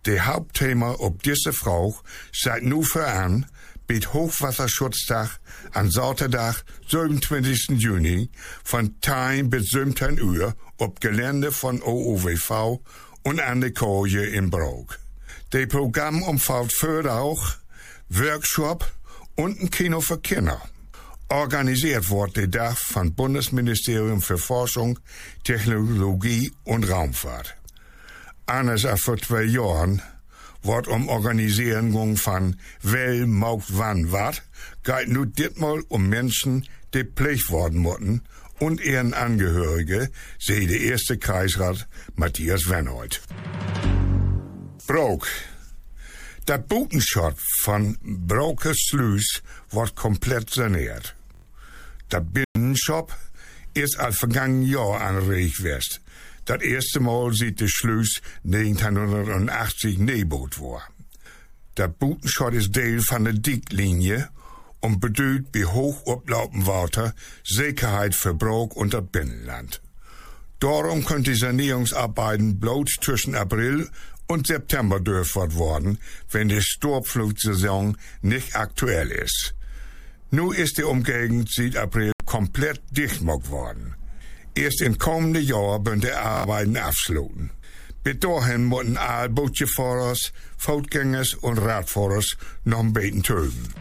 Der Hauptthema ob diese Frau seit nu voran bei Hochwasserschutzdag an Sonntag, 27. Juni, von 10 bis 17 Uhr op Gelände von OOWV und an der Koje in Brook. Das Programm umfasst verder auch Workshop und ein Kino für Kinder. Organisiert wird der Tag von Bundesministerium für Forschung, Technologie und Raumfahrt. Anders als vor 2 Jahren wird Organisierung von Well, Maugt, Wann, Wat, geht nun ditmal Menschen, die Pflicht worden mussten und ihren Angehörige, sehe der erste Kreisrat Matthias Wenholt. Brook. Das Butenschott von Broke Sluis wird komplett saniert. Das Binnenshop ist als vergangenen Jahr angeregt gewesen. Das erste Mal sieht der Sluis 1980 Neeboot war. Das Butenschott ist Teil von der Dicklinie und bedeutet bei hoch ablaufendem Wasser Sicherheit für Brook und das Binnenland. Darum können die Sanierungsarbeiten bloß zwischen April und September durchgeführt worden, wenn die Sturmflutsaison nicht aktuell ist. Nun ist die Umgegend seit April komplett dicht gemacht worden. Erst im kommenden Jahr werden die Arbeiten abschließen. Bis dahin müssen alle Bootfahrers, Fußgängers und Radfahrers noch ein bisschen töten.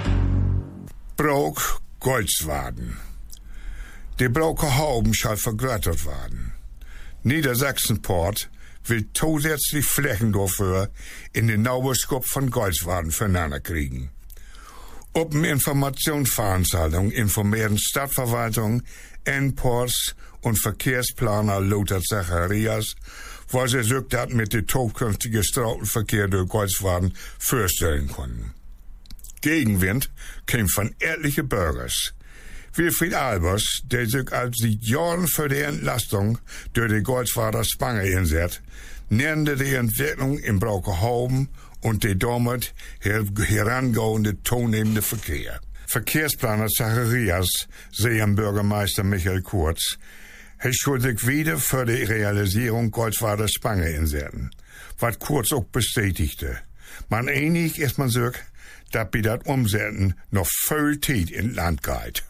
Brook, Goldswaden. Die Broker Hauben soll vergrößert werden. Niedersachsenport will zusätzlich Flächen dafür in den Nauberskop von Goldswaden füreinander kriegen. Ob eine Informationsveranstaltung informieren Stadtverwaltung, Endports und Verkehrsplaner Lothar Zacharias, weil sie sich das mit dem zukünftigen Straßenverkehr durch Goldswaden vorstellen konnten. Gegenwind kam von etlichen Bürgers. Wilfried Albers, der sich als seit Jahren für die Entlastung durch die Goldswader Spange einsetzt, nannte die Entwicklung im Braukerhauben und die damit herangehende zunehmende Verkehr. Verkehrsplaner Zacharias, sehen Bürgermeister Michael Kurz, er schuldig wieder für die Realisierung Goldswader Spange einsetzen, was Kurz auch bestätigte. Man einig ist man sich, dass bei das Umsetzen noch viel Zeit in Land geht.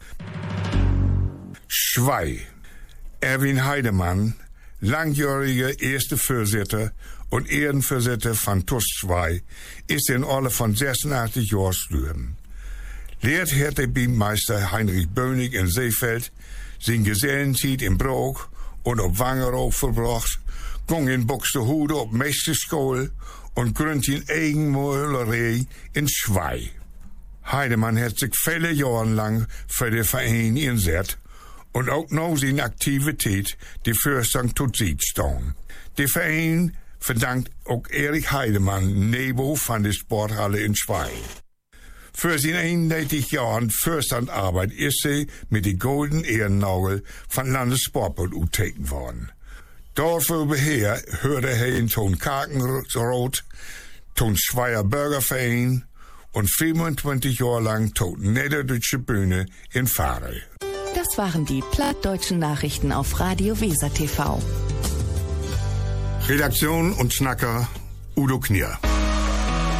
Schwei. Erwin Heidemann, langjähriger erste Vorsitter und Ehrenvorsitter von TUS Schwei, ist in Alter von 86 Jahren gestorben. Lehrt hat der Beameister Heinrich Bönig in Seefeld, sein Gesellenzeit in Brook und auf Wangerooge verbracht, ging in Buxtehude auf Meisterschule und gründete in Eigenmöhlerei in Schwei. Heidemann hat sich viele Jahre lang für den Verein eingesetzt und auch noch seine Aktivität die Fürstung tut sieht stehen. Der Verein verdankt auch Erich Heidemann Nebo von der Sporthalle in Schwei. Für seine 91 Jahren Fürstandarbeit ist sie mit dem Golden Ehrennagel von Landessportbund uteken worden. Dafür beher hörte er in Ton Karkenroth, Ton Schweier Bürgerverein und 25 Jahre lang Ton Niederdeutsche Bühne in Farel. Das waren die plattdeutschen Nachrichten auf Radio Weser TV. Redaktion und Schnacker Udo Knier.